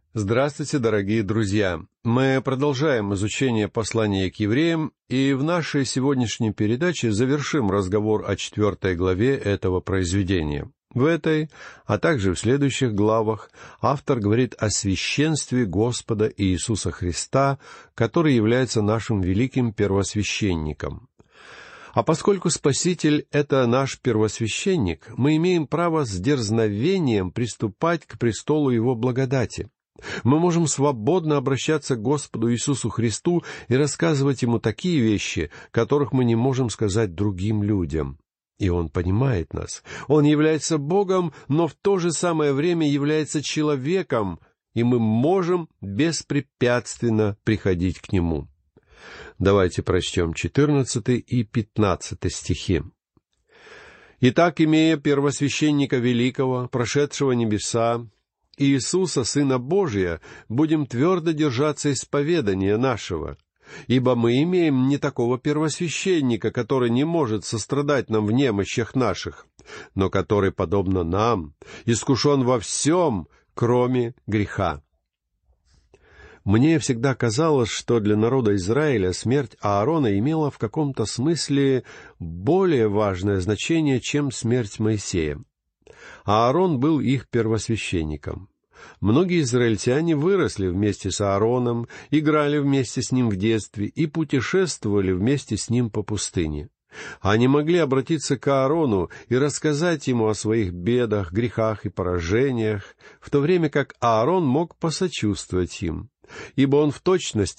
Здравствуйте, дорогие друзья! Мы продолжаем изучение послания к евреям, и в нашей сегодняшней передаче завершим разговор о 4 главе этого произведения. В этой, а также в следующих главах, автор говорит о священстве Господа Иисуса Христа, который является нашим великим первосвященником. А поскольку Спаситель — это наш первосвященник, мы имеем право с дерзновением приступать к престолу Его благодати. Мы можем свободно обращаться к Господу Иисусу Христу и рассказывать Ему такие вещи, которых мы не можем сказать другим людям. И Он понимает нас. Он является Богом, но в то же самое время является человеком, и мы можем беспрепятственно приходить к Нему. Давайте прочтем 14 и 15 стихи. «Итак, имея первосвященника великого, прошедшего небеса, Иисуса, Сына Божия, будем твердо держаться исповедания нашего. Ибо мы имеем не такого первосвященника, который не может сострадать нам в немощах наших, но который, подобно нам, искушен во всем, кроме греха». Мне всегда казалось, что для народа Израиля смерть Аарона имела в каком-то смысле более важное значение, чем смерть Моисея. Аарон был их первосвященником. Многие израильтяне выросли вместе с Аароном, играли вместе с ним в детстве и путешествовали вместе с ним по пустыне. Они могли обратиться к Аарону и рассказать ему о своих бедах, грехах и поражениях, в то время как Аарон мог посочувствовать им, ибо он в точности